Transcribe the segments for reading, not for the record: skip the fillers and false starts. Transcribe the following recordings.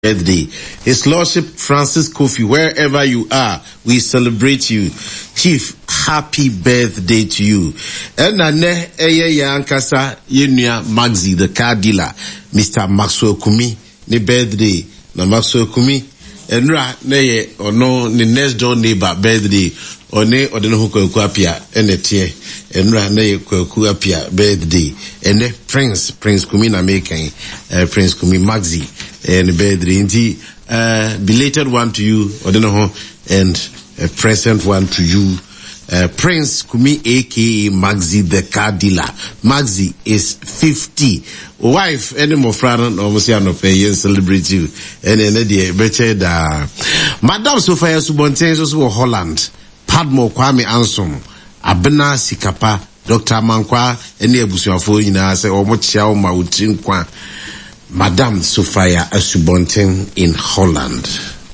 birthday. His Lordship Francis Kofi, wherever you are, we celebrate you. Chief, happy birthday to you. And ane eye yankasa yenua Maxi, the car dealer, Mr. Maxwell Kumi, ne birthday. Na Maxwell Kumi, enra neye ono ne next door neighbor birthday. One odeno huko apia enetie. Enra neye kwaku apia birthday. Ene Prince Kumi na making Prince Kumi Maxi. And birthday, belated one to you, and a present one to you, Prince Kumi, aka Maxi, the car dealer. Maxi is 50. Wife, any more friend, almost no pay and celebrate you. And any better Madame Sophia Subonte, also Holland, Padmo Kwame Ansom, Abena Sikapa, Dr. Mankwa, any Abusiafo, say, or Mochiao Mautin Madame Sophia Asubonten in Holland.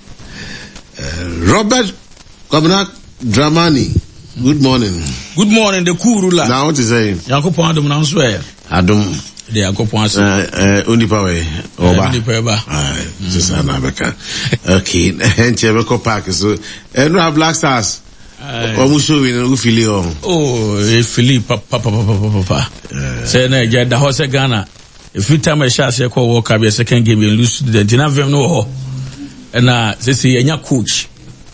Robert Governor Dramani, good morning. Good morning, the Kurula. Now what is saying? Yankopon Adum na swear. Adum. The Yankopon Unipawe. Oba. Unipawe. Just anabeka. Okay. Chebeko Park. So, and we have Black Stars. Omusho win ufili on. Oh, Philip papa. Say na je da hose Ghana. Every time I shall say call walk up a second game and lose the dinner no and they say yenya coach.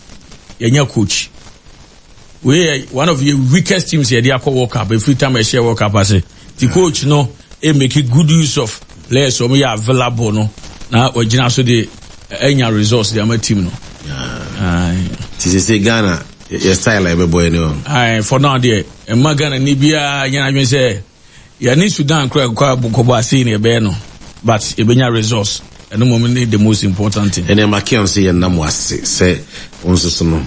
We one of your weakest teams here, they are called walk up. Every time I share walk up, I say the coach no make good use of players so me available no. Now original so the any resource they are my team no. This is Ghana your style like boy no. For now there and my Ghana Nibia you say ya ni Sudan kwa bukoba si ne be no but ebenya resource and no moment the most important thing and makion say na mo ase say onso no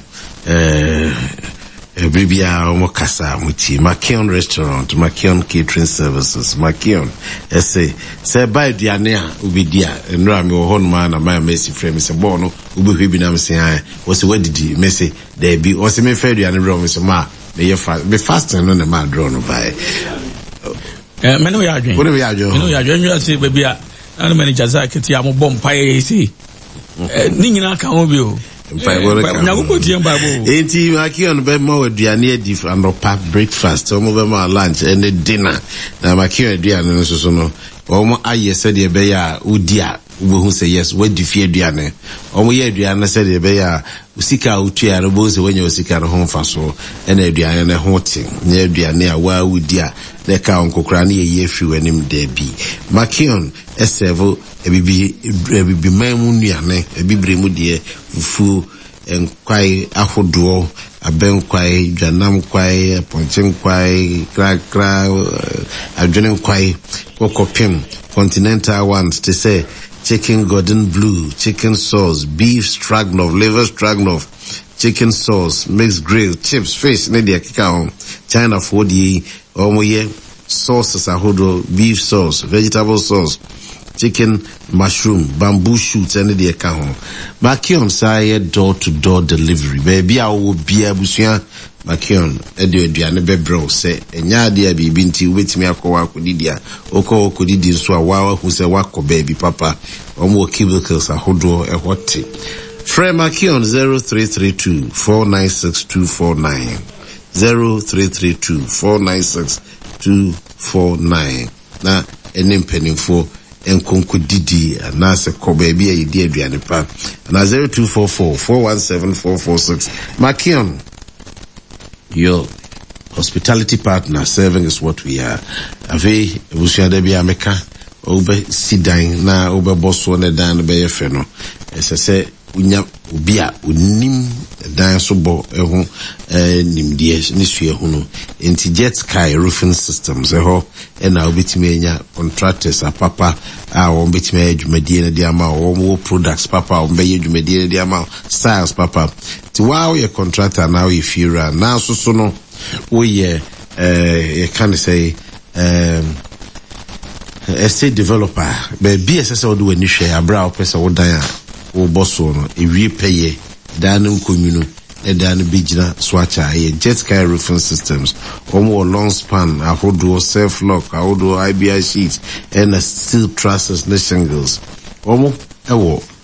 bibia omo kasa muti Makion restaurant, Makion catering services, Makion say buy diane a obedia enra me wo hono ma na my mercy frame say bo no obehu bi na me say ai wo say wadidi me say there be wo say me fa diane bro me say ma me fasting no na ma draw no buy. Meno ya adwen. What we adwen? Meno ya adwen you say baby a na manager Zaki am bom paye si. Ni nyina ka ho bi o. Mpai wo ka. Na go tie mba bo. Enti Makion be ma aduane adi and pap breakfast, omo be ma lunch and dinner. Na Makion aduane no so no. Omo aye said de be ya udi a wo say yes, we di fie aduane. Omo ye aduane said de be ya usika utua no bo se wenye usika no ho mfa so. Na aduane ne ho te. Na aduane a wa udi a the count Kokran ye free when him there be. Makion esevo ebibi mamunuane ebibremu de fufu enkwai ahodo abenkwai dwanam kwai ponchen kwai kra adwene kwai kokopem continental ones to say chicken golden blue, chicken sauce, beef stroganoff, liver stroganoff, chicken sauce, mixed grilled chips, fish ne dia kika on China food ye omoye sauces ahodo, beef sauce, vegetable sauce, chicken, mushroom, bamboo shoots, and the account. Makion say door-to-door delivery. Baby, I will be a busia. Makion, Edio Diane Bebro say, and ya dear be binti wait me a koa kudidia, oko kudidi so wawa who say wako baby papa, omo kibicles a hodo a hoti. Fred Makion 0332 496 249 0332 496 249. Na enim penning for enkonko didi na se ko baby e di aduane pa na 0244 417 446. Makion, your hospitality partner serving is what we are. Ave busia de bia meka obe sidan na obe bosso ne dan be yefe no se unya obi a onim dan so bo eho nimdie ni sua hu no enti Jet Sky roofing systems eho na obetime enya contractors apapa a won betime adwumadie na dia ma wo products papa won be adwumadie na dia ma styles papa ti wow your contractor now if you run now so no wo ye you can say estate developer be BSS wo do ani hwe abra opesa wo dan a wo bosso no ewie peye dan nkomunu dan bigina swacha e Jet Sky roofing systems omo long span ahodo self lock ahodo IBI sheets and steel trusses and shingles omo ewo